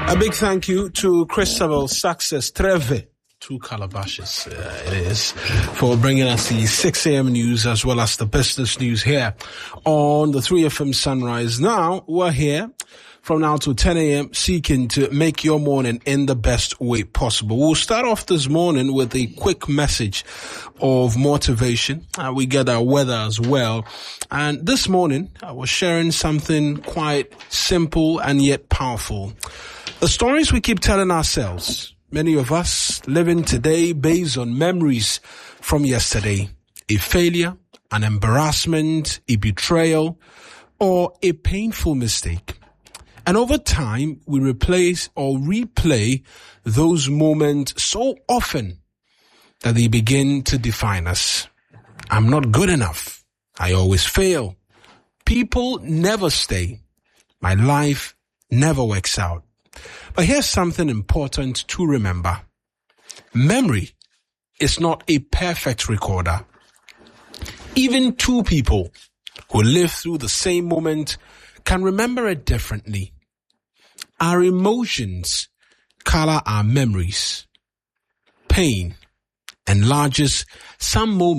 A big thank you to Christabel Success Treve, 2 calabashes it is, for bringing us the 6 a.m. news as well as the business news here on the 3FM Sunrise. Now, we're here from now to 10 a.m. seeking to make your morning in the best way possible. We'll start off this morning with a quick message of motivation. We get our weather as well. And this morning, I was sharing something quite simple and yet powerful. The stories we keep telling ourselves, many of us living today based on memories from yesterday, a failure, an embarrassment, a betrayal, or a painful mistake. And over time, we replace or replay those moments so often that they begin to define us. I'm not good enough. I always fail. People never stay. My life never works out. But here's something important to remember. Memory is not a perfect recorder. Even 2 people who live through the same moment can remember it differently. Our emotions color our memories. Pain enlarges some moments